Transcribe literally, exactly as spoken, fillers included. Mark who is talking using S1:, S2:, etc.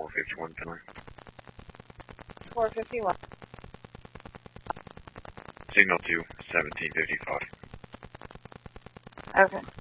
S1: four fifty-one Penley.
S2: four fifty-one.
S1: Signal to seventeen fifty-five.
S2: Okay.